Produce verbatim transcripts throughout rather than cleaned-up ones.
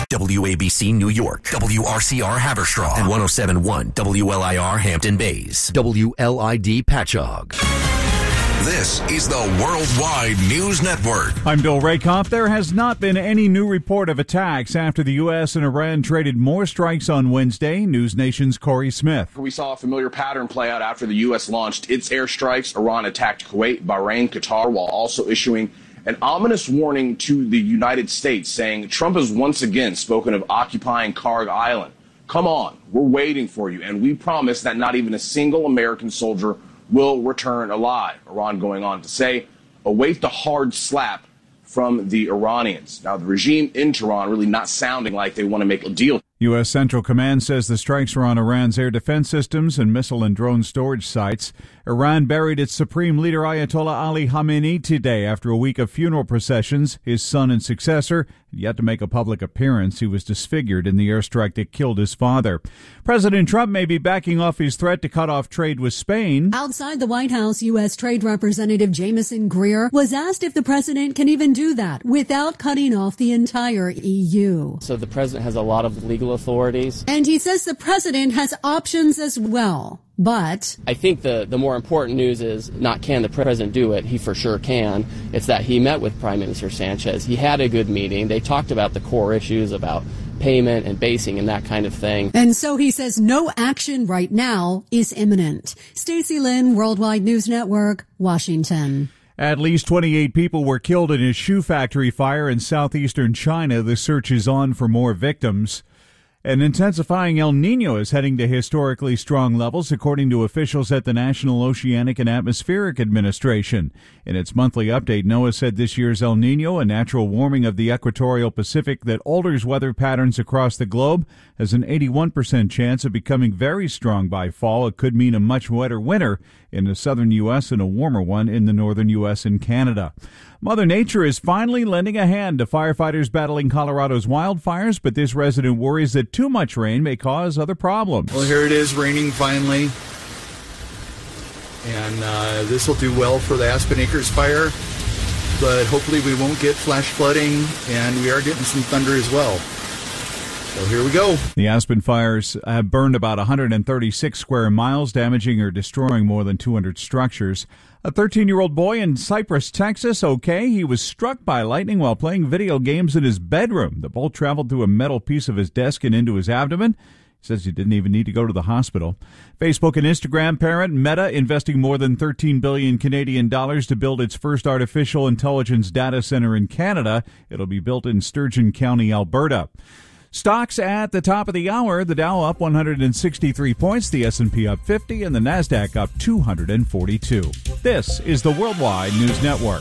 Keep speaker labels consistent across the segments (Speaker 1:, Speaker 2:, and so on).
Speaker 1: W A B C New York, W R C R Haverstraw, and one oh seven point one W L I R Hampton Bays, W L I D Patchogue.
Speaker 2: This is the Worldwide News Network.
Speaker 3: I'm Bill Rakoff. There has not been any new report of attacks after the U S and Iran traded more strikes on Wednesday. News Nation's Corey Smith.
Speaker 4: We saw a familiar pattern play out after the U S launched its airstrikes. Iran attacked Kuwait, Bahrain, Qatar, while also issuing an ominous warning to the United States, saying Trump has once again spoken of occupying Karg Island. Come on, we're waiting for you, and we promise that not even a single American soldier will return alive. Iran going on to say, await the hard slap from the Iranians. Now, the regime in Tehran really not sounding like they want to make a deal.
Speaker 3: U S. Central Command says the strikes were on Iran's air defense systems and missile and drone storage sites. Iran buried its supreme leader Ayatollah Ali Khamenei today after a week of funeral processions. His son and successor had yet to make a public appearance. He was disfigured in the airstrike that killed his father. President Trump may be backing off his threat to cut off trade with Spain.
Speaker 5: Outside the White House, U S. Trade Representative Jamieson Greer was asked if the president can even do that without cutting off the entire E U.
Speaker 6: So the president has a lot of legal authorities.
Speaker 5: And he says the president has options as well. But
Speaker 6: I think the, the more important news is not can the president do it. He for sure can. It's that he met with Prime Minister Sanchez. He had a good meeting. They talked about the core issues about payment and basing and that kind of thing.
Speaker 5: And so he says no action right now is imminent. Stacey Lynn, Worldwide News Network, Washington.
Speaker 3: At least twenty-eight people were killed in a shoe factory fire in southeastern China. The search is on for more victims. An intensifying El Niño is heading to historically strong levels, according to officials at the National Oceanic and Atmospheric Administration. In its monthly update, NOAA said this year's El Niño, a natural warming of the equatorial Pacific that alters weather patterns across the globe, has an eighty-one percent chance of becoming very strong by fall. It could mean a much wetter winter in the southern U S and a warmer one in the northern U S and Canada. Mother Nature is finally lending a hand to firefighters battling Colorado's wildfires, but this resident worries that too much rain may cause other problems.
Speaker 7: Well, here it is raining finally, and uh, this will do well for the Aspen Acres fire, but hopefully we won't get flash flooding, and we are getting some thunder as well. So here we go.
Speaker 3: The Aspen fires have burned about one hundred thirty-six square miles, damaging or destroying more than two hundred structures. A thirteen-year-old boy in Cypress, Texas, okay, he was struck by lightning while playing video games in his bedroom. The bolt traveled through a metal piece of his desk and into his abdomen. He says he didn't even need to go to the hospital. Facebook and Instagram parent Meta investing more than thirteen billion Canadian dollars to build its first artificial intelligence data center in Canada. It'll be built in Sturgeon County, Alberta. Stocks at the top of the hour, the Dow up one hundred sixty-three points, the S and P up fifty, and the NASDAQ up two hundred forty-two. This is the Worldwide News Network.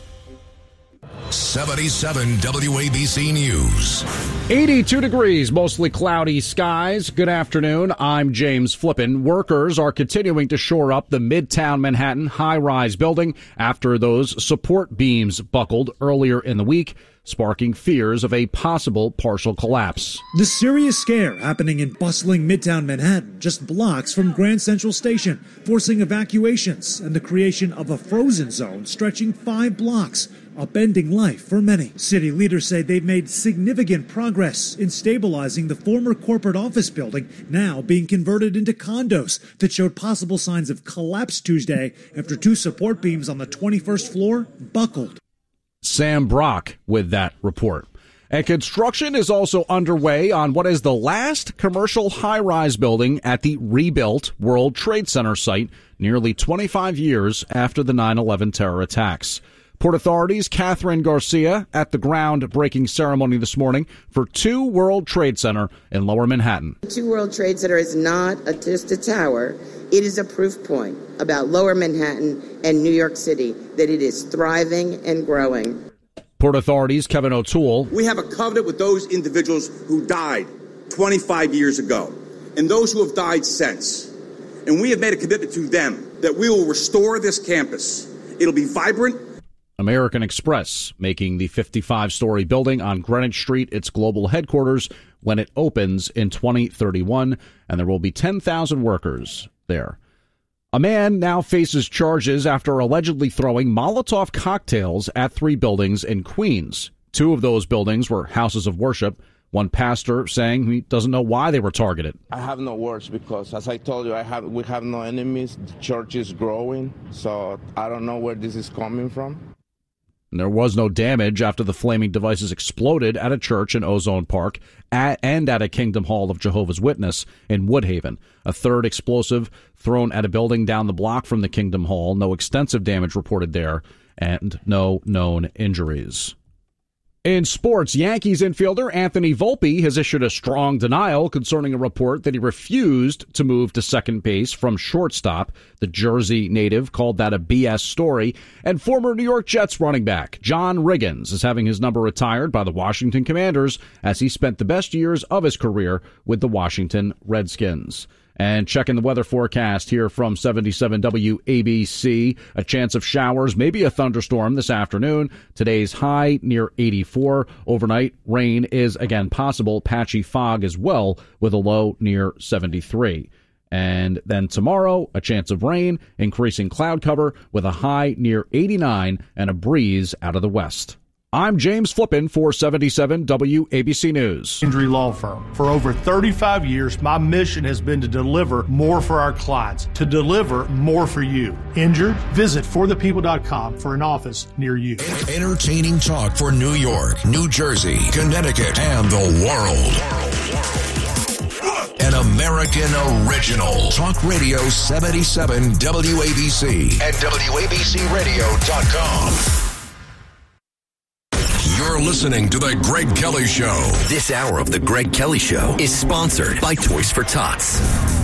Speaker 2: seventy-seven W A B C News.
Speaker 8: eighty-two degrees, mostly cloudy skies. Good afternoon. I'm James Flippin. Workers are continuing to shore up the Midtown Manhattan high-rise building after those support beams buckled earlier in the week, sparking fears of a possible partial collapse.
Speaker 9: The serious scare happening in bustling Midtown Manhattan, just blocks from Grand Central Station, forcing evacuations and the creation of a frozen zone stretching five blocks, upending life for many. City leaders say they've made significant progress in stabilizing the former corporate office building, now being converted into condos, that showed possible signs of collapse Tuesday after two support beams on the twenty-first floor buckled.
Speaker 8: Sam Brock with that report. And construction is also underway on what is the last commercial high-rise building at the rebuilt World Trade Center site nearly twenty-five years after the nine eleven terror attacks. Port Authority's Catherine Garcia at the groundbreaking ceremony this morning for Two World Trade Center in Lower Manhattan.
Speaker 10: Two World Trade Center is not a, just a tower. It is a proof point about Lower Manhattan and New York City that it is thriving and growing.
Speaker 8: Port Authority's Kevin O'Toole.
Speaker 11: We have a covenant with those individuals who died twenty-five years ago and those who have died since. And we have made a commitment to them that we will restore this campus. It'll be vibrant.
Speaker 8: American Express making the fifty-five-story building on Greenwich Street its global headquarters when it opens in twenty thirty-one, and there will be ten thousand workers there. A man now faces charges after allegedly throwing Molotov cocktails at three buildings in Queens. Two of those buildings were houses of worship. One pastor saying he doesn't know why they were targeted.
Speaker 12: I have no words because, as I told you, I have we have no enemies. The church is growing, so I don't know where this is coming from.
Speaker 8: And there was no damage after the flaming devices exploded at a church in Ozone Park at, and at a Kingdom Hall of Jehovah's Witness in Woodhaven. A third explosive thrown at a building down the block from the Kingdom Hall. No extensive damage reported there, and no known injuries. In sports, Yankees infielder Anthony Volpe has issued a strong denial concerning a report that he refused to move to second base from shortstop. The Jersey native called that a B S story. And former New York Jets running back John Riggins is having his number retired by the Washington Commanders as he spent the best years of his career with the Washington Redskins. And checking the weather forecast here from seventy-seven W A B C. A chance of showers, maybe a thunderstorm this afternoon. Today's high near eighty-four. Overnight rain is again possible. Patchy fog as well with a low near seventy-three. And then tomorrow, a chance of rain, increasing cloud cover with a high near eighty-nine and a breeze out of the west. I'm James Flippin for seventy-seven W A B C News.
Speaker 13: Injury Law Firm. For over thirty-five years, my mission has been to deliver more for our clients, to deliver more for you. Injured? Visit for the people dot com for an office near you.
Speaker 2: Entertaining talk for New York, New Jersey, Connecticut, and the world. An American original. Talk Radio seventy-seven W A B C at W A B C radio dot com. You're listening to The Greg Kelly Show.
Speaker 1: This hour of The Greg Kelly Show is sponsored by Toys for Tots.